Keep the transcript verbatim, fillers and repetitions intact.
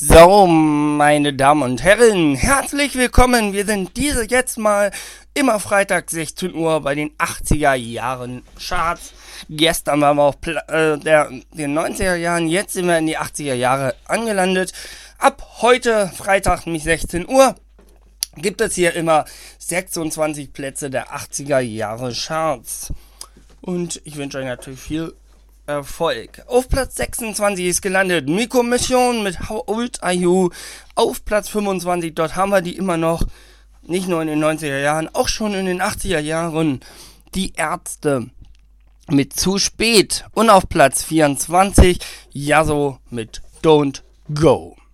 So, meine Damen und Herren, herzlich willkommen. Wir sind diese jetzt mal immer Freitag sechzehn Uhr bei den achtziger Jahren Charts. Gestern waren wir auf Pla- äh, der, den neunziger Jahren, jetzt sind wir in die achtziger Jahre angelandet. Ab heute, Freitag, nämlich sechzehn Uhr, gibt es hier immer sechsundzwanzig Plätze der achtziger Jahre Charts. Und ich wünsche euch natürlich viel Erfolg. Auf Platz sechsundzwanzig ist gelandet Miko Mission mit How Old Are You. Auf Platz fünfundzwanzig, dort haben wir die immer noch, nicht nur in den neunziger Jahren, auch schon in den achtziger Jahren, die Ärzte mit Zu spät. Und auf Platz vierundzwanzig, Yazzo mit Don't Go.